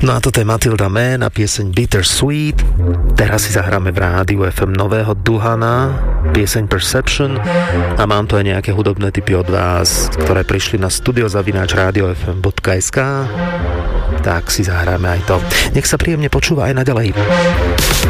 No a toto je Matilda Mann a pieseň Bittersweet. Teraz si zahráme v rádiu FM nového Duhana, pieseň Perception, a mám tu aj nejaké hudobné tipy od vás, ktoré prišli na studio@radiofm.sk. Tak si zahráme aj to. Nech sa príjemne počúva aj naďalej.